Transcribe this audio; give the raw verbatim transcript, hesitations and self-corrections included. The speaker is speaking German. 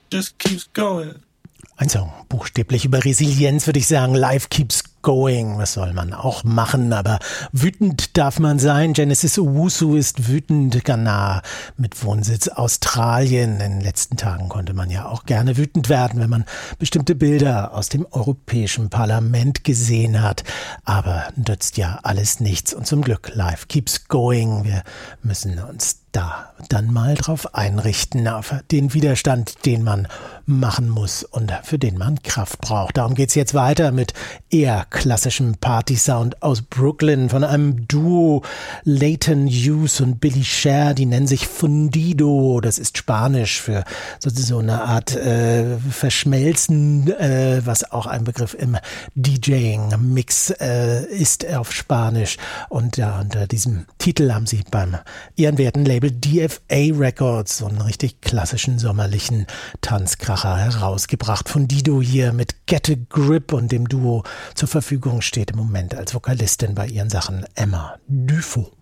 just keeps going. Ein Song, buchstäblich über Resilienz, würde ich sagen. Life keeps going. Was soll man auch machen? Aber wütend darf man sein. Genesis Owusu ist wütend. Ghana mit Wohnsitz Australien. In den letzten Tagen konnte man ja auch gerne wütend werden, wenn man bestimmte Bilder aus dem Europäischen Parlament gesehen hat. Aber nützt ja alles nichts. Und zum Glück, life keeps going. Wir müssen uns da dann mal drauf einrichten, auf den Widerstand, den man machen muss und für den man Kraft braucht. Darum geht's jetzt weiter mit eher klassischem Party-Sound aus Brooklyn von einem Duo, Leighton Hughes und Billy Sher, die nennen sich Fundido. Das ist Spanisch für so eine Art äh, Verschmelzen, äh, was auch ein Begriff im DJing-Mix äh, ist auf Spanisch. Und ja, unter diesem Titel haben sie beim ehrenwerten Label D F A Records so einen richtig klassischen sommerlichen Tanzkracher herausgebracht. Fundido hier mit Get a Grip, und dem Duo zur Verfügung steht im Moment als Vokalistin bei ihren Sachen Emma Dufault.